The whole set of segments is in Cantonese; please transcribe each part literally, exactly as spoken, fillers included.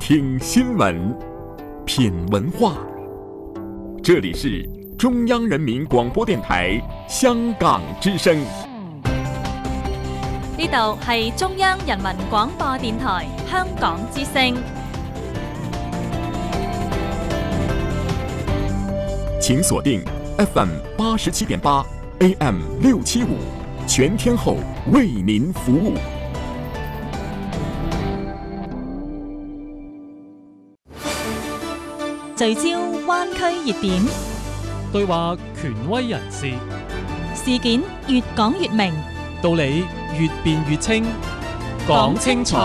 听新闻，品文化。这里是中央人民廣播電台香港之聲。 呢度係中央人民廣播電台香港之聲。 請鎖定 F M 八十七點八 A M 六七五，全天候為您服務。 聚焦灣區熱點， 對話權威人士， 事件越講越明， 道理越辯越清，講清楚，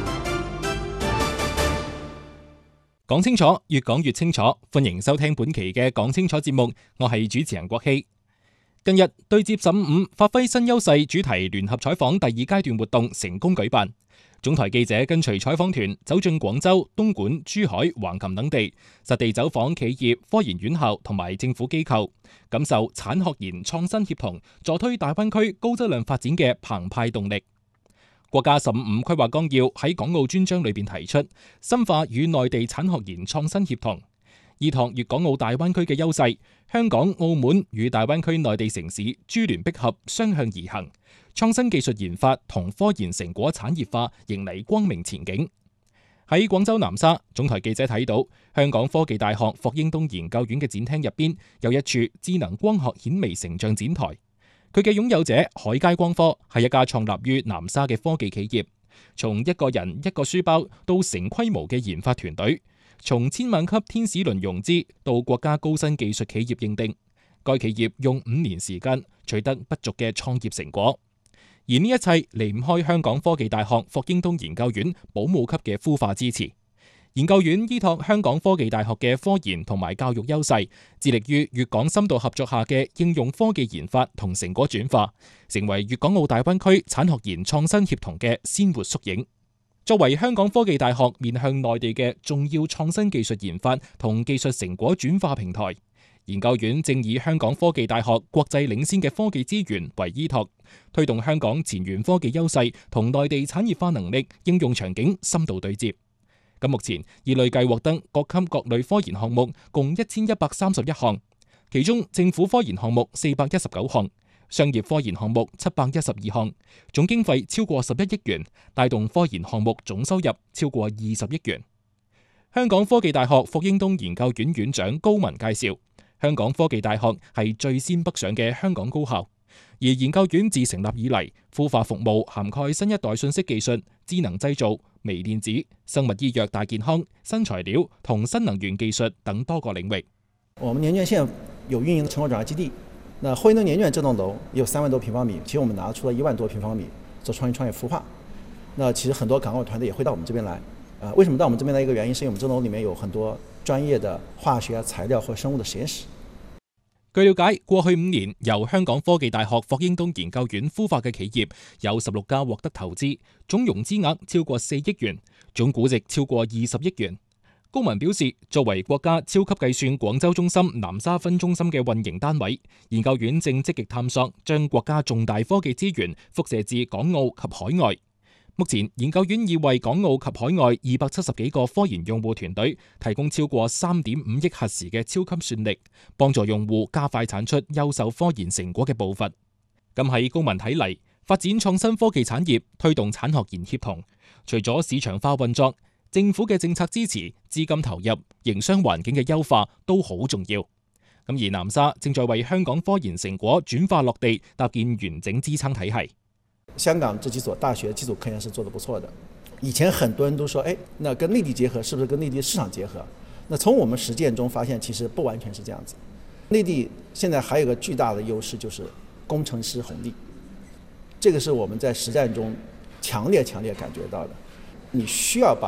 講清楚，越講越清楚。歡迎收聽本期嘅講清楚節目，我係主持人國希。近日對接十五發揮新優勢主題聯合採訪第二階段活動成功舉辦。總台記者跟隨採訪團走進廣州、東莞、珠海、橫琴等地，實地走訪企業、科研院校同埋政府機構，感受產學研創新協同助推大灣區高質量發展嘅澎湃動力。國家十五規劃綱要喺港澳專章裏邊提出，深化與內地產學研創新協同，依託粵港澳大灣區嘅優勢，香港、澳門與大灣區內地城市珠聯璧合，雙向而行。創新技術研發同科研成果產業化迎嚟光明前景。喺廣州南沙，總台記者睇到香港科技大學霍英東研究院嘅展廳入邊有一處智能光學顯微成像展台。佢嘅擁有者海佳光科係一家創立於南沙嘅科技企業，從一個人一個書包到成規模嘅研發團隊，從千萬級天使輪融資到國家高新技術企業認定，該企業用五年時間取得不俗嘅創業成果。而呢一切離唔開香港科技大學霍英東研究院保姆級嘅孵化支持。研究院依託香港科技大學嘅科研同埋教育優勢，致力於粵港深度合作下嘅應用科技研發同成果轉化，成為粵港澳大灣區產學研創新協同嘅鮮活縮影。作為香港科技大學面向內地嘅重要創新技術研發同技術成果轉化平台，研究院正以香港科技大學國際領先嘅科技資源為依託，推動香港前沿科技優勢同內地產業化能力應用場景深度對接。咁目前已累計獲得各級各類科研項目共一千一百三十一項，其中政府科研項目四百一十九項，商業科研項目七百一十二項，總經費超過十一億元，帶動科研項目總收入超過二十億元。香港科技大學霍英東研究院院長高文介紹，香港科技大學係最先北上嘅香港高校，而研究院自成立以嚟，孵化服務涵蓋新一代信息技術、智能製造、微電子、生物醫藥大健康、新材料同新能源技術等多個領域。 我們年眷現有運營成果轉化基地，那霍英東年眷這棟樓也有三萬多平方米，其實我們拿出了一萬多平方米做創新創業孵化。那其實很多港澳團隊也會到我們這邊來，啊，為什麼到我們這邊來？一個原因是因為我們這棟樓裡面有很多專業的化學、材料和生物的實驗室。 據了解，過去五年由香港科技大學霍英東研究院孵化嘅企業有十六家獲得投資，總融資額超過四億元，總估值超過二十億元。高文表示，作為國家超級計算廣州中心南沙分中心嘅運營單位，研究院正積極探索將國家重大科技資源輻射至港澳及海外。目前，研究院已為港澳及海外二百七十幾個科研用戶團隊提供超過三點五億核時嘅超級算力，幫助用戶加快產出優秀科研成果嘅步伐。咁喺高文睇嚟，發展創新科技產業、推動產學研協同，除咗市場化運作，政府嘅政策支持、資金投入、營商環境嘅優化都好重要。咁而南沙正在為香港科研成果轉化落地搭建完整支撐體系。 香港這幾所大學基礎科研是做得不錯的。以前很多人都說，誒，那跟內地結合是不是跟內地市場結合？那從我們實踐中發現，其實不完全是這樣子。內地現在還有一個巨大的優勢，就是工程師紅利。這個是我們在實戰中強烈強烈感覺到的。你需要把